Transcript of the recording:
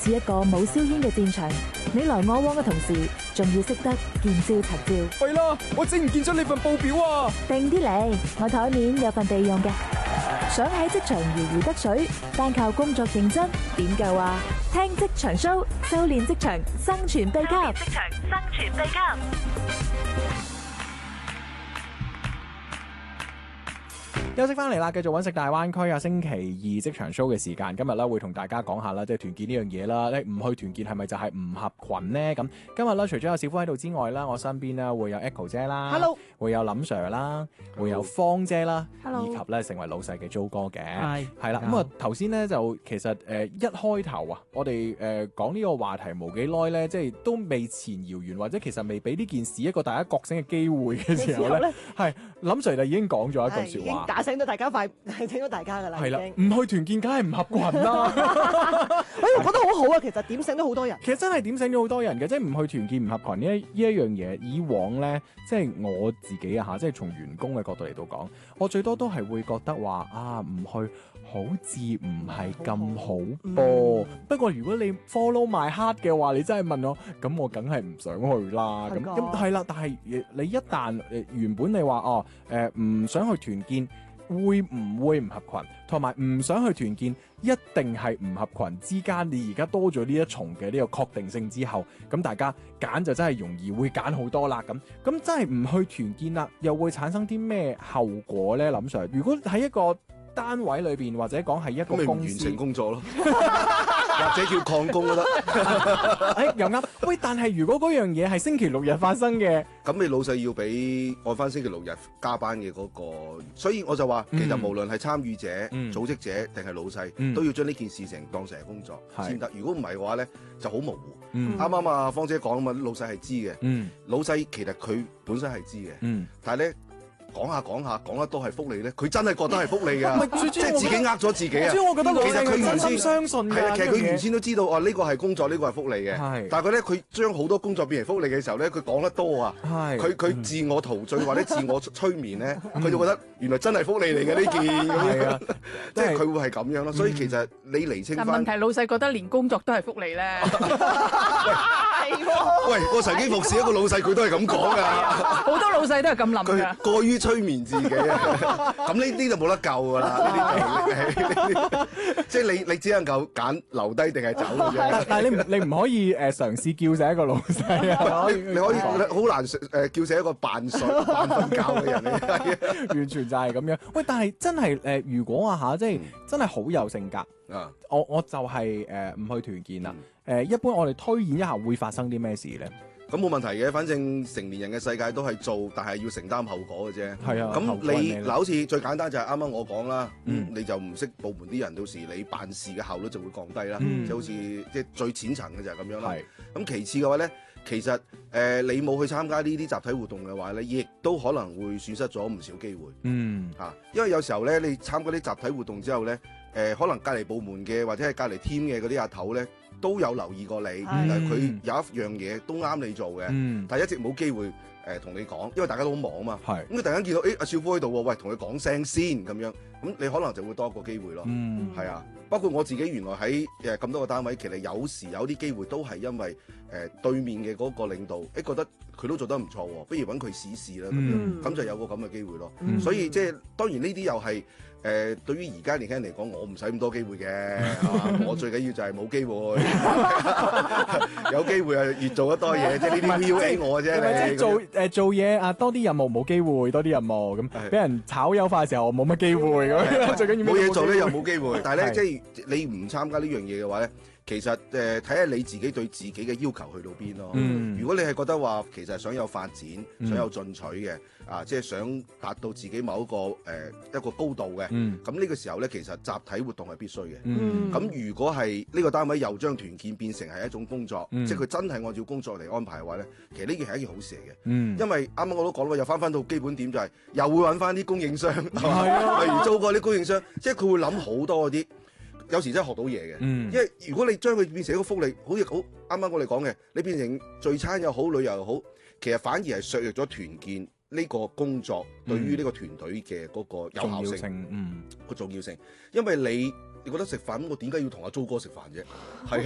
似一個冇硝煙嘅戰場，你來我往嘅同時，仲要識得見招拆招。 弊啦，我整唔見咗你份報表啊！ 定啲嚟，我台面有份備用嘅。想喺職場如魚得水，單靠工作認真點夠啊？聽職場 show， 修煉職場生存秘笈。職場生存秘笈。 休息翻嚟啦，繼續揾食大灣區啊！星期二職場 show 嘅時間，今日咧會同大家講下啦，即係團建呢樣嘢啦。你唔去團建係咪就係唔合群呢？咁今日咧除咗有小夫喺度之外啦，我身邊咧會有 Echo 姐啦 ，Hello， 會有林 Sir 啦，會有芳姐啦 Hello 以及咧成為老細嘅租哥嘅， 係啦。咁啊頭先咧就其實一開頭啊，我哋講呢個話題冇幾耐咧，即係都未前遙遠，或者其實未俾呢件事一個大家覺醒嘅機會嘅時候咧，係林 Sir 就已經講咗一句説話。 醒到大家快，醒到大家噶啦， 係啦，唔去團建梗係唔合群啦。 我覺得好好啊，其實點醒都好多人。 其實真係點醒咗好多人嘅，即係唔去團建唔合群呢一樣嘢。以往咧，即係我自己啊嚇，即係從員工嘅角度嚟到講，我最多都係會覺得話啊，唔去好似唔係咁好噃。不過如果你 follow my heart 嘅話，你真係問我，咁我梗係唔想去啦。咁係啦，但係你一旦原本你話唔想去團建。會唔會唔合群，同埋唔想去團建，一定係唔合群之間，你而家多咗呢一重嘅呢個確定性之後，咁大家揀就真係容易會揀好多啦。咁真係唔去團建啦，又會產生啲咩後果呢？林 Sir，如果喺一個單位裏邊，或者講係一個公司， 完成工作咯，或者叫曠工都得。 又啱。喂，但係如果嗰樣嘢係星期六日發生嘅， 咁你老細要俾按翻星期六日加班嘅嗰個，所以我就話，其實無論係參與者、組織者定係老細，都要將呢件事情當成係工作先得。如果唔係嘅話咧，就好模糊。啱啱啊，芳姐講啊嘛，老細係知嘅。老細其實佢本身係知嘅。但係咧。講得多係福利咧，佢真係覺得係福利㗎，即係自己呃咗自己啊！ 我覺得其實佢原先相信係啊，其實佢原先都知道呢個係工作，呢個係福利嘅。但係佢咧，佢將好多工作變成福利嘅時候咧，佢講得多啊！佢自我陶醉或者自我催眠咧，佢就覺得原來真係福利嚟嘅呢件咁樣，即係佢會係咁樣咯。所以其實你釐清翻， 但問題老細覺得連工作都係福利咧。 喂，我曾經服侍一個老細，佢都係咁講㗎。 好多老細都係咁諗㗎。 佢過於催眠自己啊！咁呢啲就冇得救㗎啦。呢啲即係你只能夠揀留低定係走嘅啫。 但係你唔可以嘗試叫醒一個老細啊！ 你可以好難叫醒一個扮瞓覺嘅人嚟， 完全就係咁樣。喂，但係真係如果啊嚇，即係真係好有性格啊！我就係唔去團建啦。一般我哋推演一下會發生啲咩事咧？ 咁冇問題嘅，反正成年人嘅世界都係做，但係要承擔後果嘅啫。 係啊， 咁你嗱，好似最簡單就係啱啱我講啦，你就唔識部門啲人，到時你辦事嘅效率就會降低啦。就好似即係最淺層嘅就係咁樣啦。咁其次嘅話咧，其實你冇去參加呢啲集體活動嘅話咧，亦都可能會損失咗唔少機會。因為有時候咧，你參加啲集體活動之後咧，可能隔離部門嘅或者係隔離 team 嘅嗰啲阿頭咧，都有留意過你，但係佢有一樣嘢都啱你做嘅，但係一直冇機會同你講，因為大家都好忙啊嘛。咁佢突然間見到阿少夫喺度喎，喂，同佢講聲先咁樣，咁你可能就會多一個機會咯。係啊，包括我自己原來喺咁多個單位，其實有時有啲機會都係因為對面嘅嗰個領導覺得佢都做得唔錯喎，不如揾佢試試啦咁樣，咁就有個咁嘅機會咯。所以即係當然呢啲又係。對於而家年輕人嚟講，我唔使咁多機會嘅，我最緊要就係冇機會，有機會啊越做得多嘢，即係呢啲 PUA 我啫。 即係做嘢啊，多啲任務冇機會，多啲任務咁，俾人炒優化嘅時候冇乜機會咁，最緊要冇嘢做咧又冇機會。但係咧，即係你唔參加呢樣嘢嘅話咧。其實睇下你自己對自己嘅要求去到邊咯。如果你係覺得話其實想有發展、想有進取嘅即係想達到自己某一個高度嘅，咁呢個時候咧，其實集體活動係必須嘅。咁如果係呢個單位又將團建變成係一種工作，即係佢真係按照工作嚟安排嘅話咧，其實呢件係一件好事嚟嘅。因為啱啱我都講過，又翻到基本點就係又會揾翻啲供應商，例如租過啲供應商，即係佢會諗好多嗰啲。有時真係學到嘢嘅，因為如果你將佢變成一個福利，好似好啱啱我哋講嘅，你變成聚餐又好，旅遊又好，其實反而係削弱咗團建呢個工作對於呢個團隊嘅嗰個有效性，個重要性。因為你覺得食飯，我點解要同阿租哥食飯啫？係啊。